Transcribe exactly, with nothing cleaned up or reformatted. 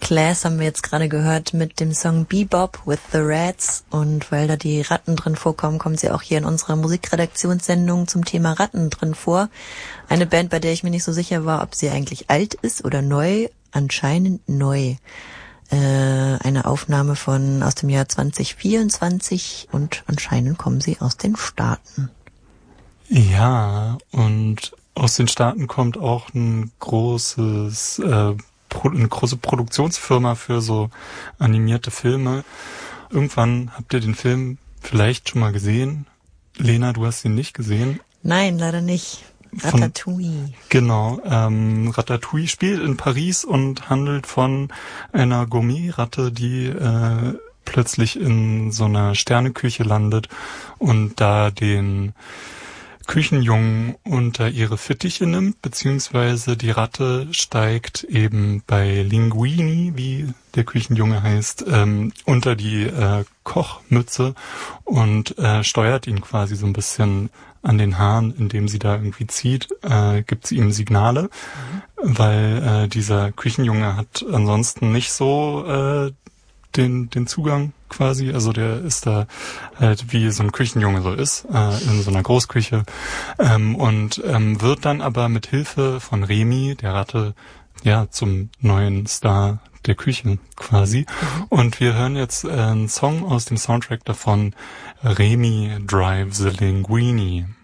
Class haben wir jetzt gerade gehört mit dem Song Bebop with the Rats. Und weil da die Ratten drin vorkommen, kommen sie auch hier in unserer Musikredaktionssendung zum Thema Ratten drin vor. Eine Band, bei der ich mir nicht so sicher war, ob sie eigentlich alt ist oder neu. Anscheinend neu. Äh, eine Aufnahme von aus dem Jahr zwanzig vierundzwanzig und anscheinend kommen sie aus den Staaten. Ja, und aus den Staaten kommt auch ein großes, äh, Pro- eine große Produktionsfirma für so animierte Filme. Irgendwann habt ihr den Film vielleicht schon mal gesehen. Lena, du hast ihn nicht gesehen. Nein, leider nicht. Ratatouille. Von, genau. Ähm, Ratatouille spielt in Paris und handelt von einer Gourmet-Ratte, die äh, plötzlich in so einer Sterneküche landet und da den Küchenjungen unter ihre Fittiche nimmt, beziehungsweise die Ratte steigt eben bei Linguini, wie der Küchenjunge heißt, ähm, unter die äh, Kochmütze und äh, steuert ihn quasi so ein bisschen an den Haaren, indem sie da irgendwie zieht, äh, gibt sie ihm Signale, mhm. weil äh, dieser Küchenjunge hat ansonsten nicht so äh, den den Zugang quasi, also der ist da halt wie so ein Küchenjunge so ist, äh, in so einer Großküche ähm, und ähm, wird dann aber mit Hilfe von Remy, der Ratte, ja zum neuen Star der Küche quasi. Mhm. Und wir hören jetzt äh, einen Song aus dem Soundtrack davon, Remy Drive the Linguini.